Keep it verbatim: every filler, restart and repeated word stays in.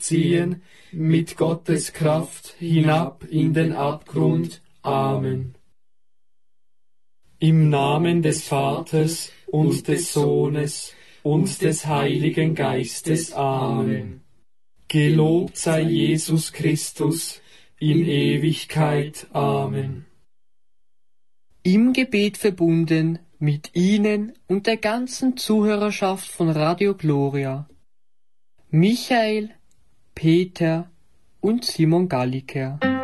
ziehen mit Gottes Kraft hinab in den Abgrund. Amen. Im Namen des Vaters und des Sohnes und des Heiligen Geistes. Amen. Gelobt sei Jesus Christus in Ewigkeit. Amen. Im Gebet verbunden mit Ihnen und der ganzen Zuhörerschaft von Radio Gloria. Michael, Peter und Simon Galliker.